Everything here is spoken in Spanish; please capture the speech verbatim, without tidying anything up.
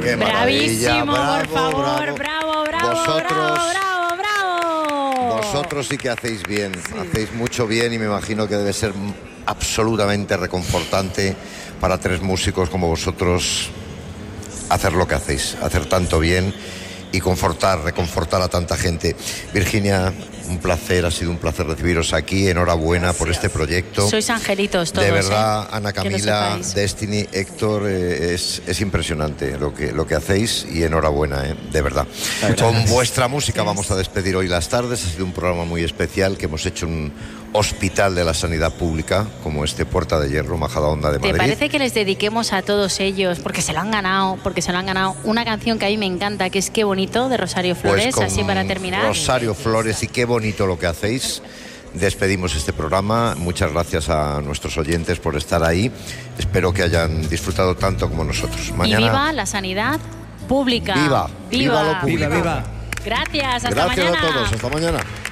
Qué Bravísimo, bravo, por favor, bravo. bravo, bravo, Vosotros, bravo, bravo, bravo. Vosotros sí que hacéis bien, sí. hacéis mucho bien y me imagino que debe ser absolutamente reconfortante para tres músicos como vosotros hacer lo que hacéis, hacer tanto bien y confortar, reconfortar a tanta gente. Virginia, un placer, ha sido un placer recibiros aquí, enhorabuena por este proyecto. Sois angelitos todos. De verdad, ¿eh? Ana Camila, Destiny, Héctor, eh, es, es impresionante lo que, lo que hacéis y enhorabuena, eh, de verdad. Con vuestra música vamos a despedir hoy las tardes, ha sido un programa muy especial que hemos hecho un hospital de la sanidad pública, como este Puerta de Hierro, Majadahonda de Madrid. ¿Te parece que les dediquemos a todos ellos, porque se lo han ganado, porque se lo han ganado, una canción que a mí me encanta, que es Qué bonito, de Rosario Flores, pues así para terminar? Rosario Flores y Qué bonito lo que hacéis. Despedimos este programa. Muchas gracias a nuestros oyentes por estar ahí. Espero que hayan disfrutado tanto como nosotros. Mañana... Y viva la sanidad pública. Viva, viva, viva lo público. Viva, viva. Gracias, hasta Gracias mañana. a todos, hasta mañana.